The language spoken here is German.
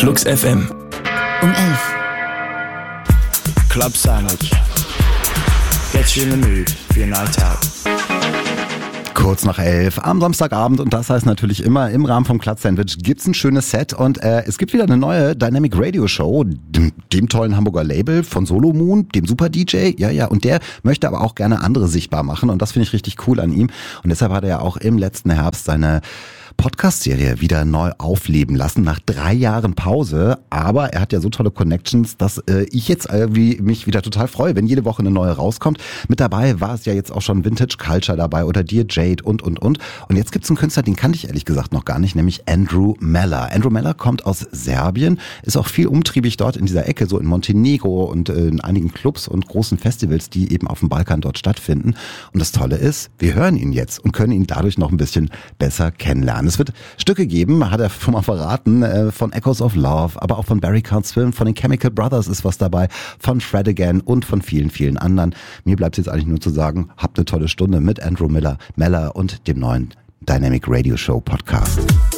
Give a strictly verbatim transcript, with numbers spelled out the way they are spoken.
Flux F M. Um elf. Club Sandwich. Get you in the mood for your night out. Kurz nach elf am Samstagabend, und das heißt natürlich immer im Rahmen vom Club Sandwich gibt's ein schönes Set, und äh, es gibt wieder eine neue Dynamic Radio Show, dem, dem tollen Hamburger Label von Solo Moon, dem Super D J, ja ja, und der möchte aber auch gerne andere sichtbar machen, und das finde ich richtig cool an ihm, und deshalb hat er ja auch im letzten Herbst seine Podcast-Serie wieder neu aufleben lassen, nach drei Jahren Pause, aber er hat ja so tolle Connections, dass äh, ich jetzt irgendwie mich wieder total freue, wenn jede Woche eine neue rauskommt. Mit dabei war es ja jetzt auch schon Vintage Culture dabei oder Dear Jade und, und, und. Und jetzt gibt's einen Künstler, den kannte ich ehrlich gesagt noch gar nicht, nämlich Andrew Meller. Andrew Meller kommt aus Serbien, ist auch viel umtriebig dort in dieser Ecke, so in Montenegro und äh, in einigen Clubs und großen Festivals, die eben auf dem Balkan dort stattfinden. Und das Tolle ist, wir hören ihn jetzt und können ihn dadurch noch ein bisschen besser kennenlernen. Es wird Stücke geben, hat er schon mal verraten, von Echoes of Love, aber auch von Barry Counts Film, von den Chemical Brothers ist was dabei, von Fred Again und von vielen, vielen anderen. Mir bleibt es jetzt eigentlich nur zu sagen, habt eine tolle Stunde mit Andrew Miller, Meller und dem neuen Dynamic Radio Show Podcast.